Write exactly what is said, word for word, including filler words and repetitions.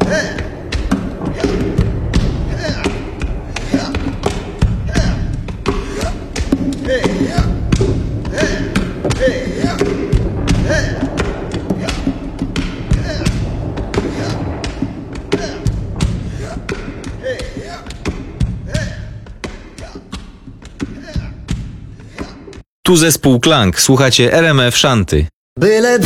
Tu zespół Klang, słuchacie R M F Shanty. Byle